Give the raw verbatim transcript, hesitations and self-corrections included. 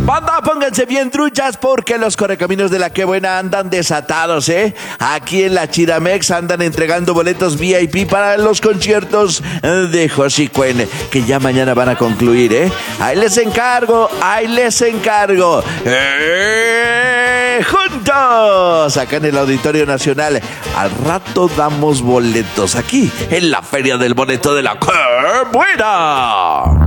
Banda, pónganse bien truchas porque los correcaminos de la Que Buena andan desatados, ¿eh? Aquí en la Chiramex andan entregando boletos V I P para los conciertos de Josicuen, que ya mañana van a concluir, ¿eh? Ahí les encargo, ahí les encargo. ¡Eh! ¡Juntos! Acá en el Auditorio Nacional. Al rato damos boletos aquí en la Feria del Boleto de la Que Buena.